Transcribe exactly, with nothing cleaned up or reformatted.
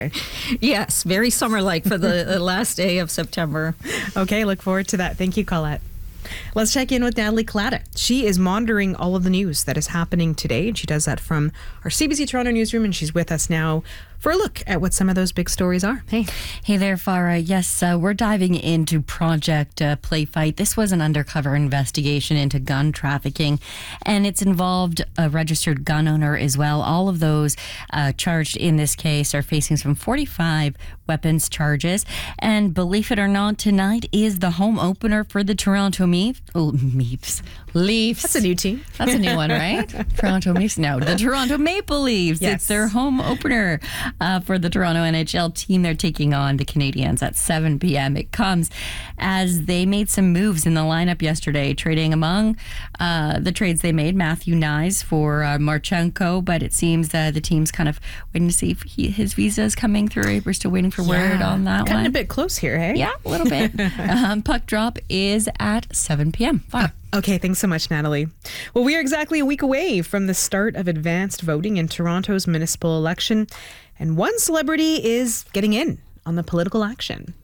Yes, very summer-like for the last day of September. Okay, look forward to that. Thank you, Colette. Let's check in with Natalie Clatta. She is monitoring all of the news that is happening today, and she does that from our C B C Toronto newsroom, and she's with us now for a look at what some of those big stories are. Hey. Hey there, Farah. Yes, uh, we're diving into Project uh, Playfight. This was an undercover investigation into gun trafficking, and it's involved a registered gun owner as well. All of those uh, charged in this case are facing some forty-five weapons charges. And believe it or not, tonight is the home opener for the Toronto Meef- oh, Meefs. Leafs. That's a new team. That's a new one, right? Toronto Meefs. No, the Toronto Maple Leafs. Yes. It's their home opener uh, for the Toronto N H L team. They're taking on the Canadiens at seven p.m. It comes as they made some moves in the lineup yesterday, trading among uh, the trades they made, Matthew Nyes for uh, Marchenko, but it seems uh, the team's kind of waiting to see if he, his visa is coming through. We're still waiting for word Yeah. on that Cutting one. a bit close here, hey? Yeah, a little bit. um, puck drop is at seven p.m. Fine. Okay, thanks so much, Natalie. Well, we are exactly a week away from the start of advanced voting in Toronto's municipal election, and one celebrity is getting in on the political action.